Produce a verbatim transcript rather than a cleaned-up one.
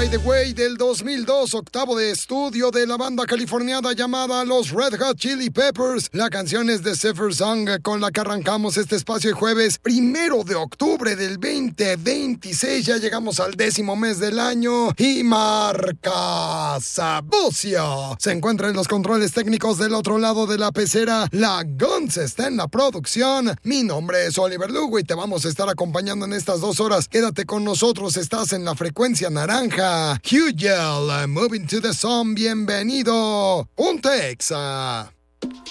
By the Way del dos mil dos, octavo de estudio de la banda californiana llamada los Red Hot Chili Peppers. La canción es de Zephyr Song, con la que arrancamos este espacio de jueves primero de octubre del veinte veintiséis. Ya llegamos al décimo mes del año y marca Sabucio se encuentra en los controles técnicos del otro lado de la pecera. La Guns está en la producción. Mi nombre es Oliver Lugo y te vamos a estar acompañando en estas dos horas. Quédate con nosotros, estás en la frecuencia naranja. Hugh Yell, Moving to the Sun, bienvenido. Un Texa.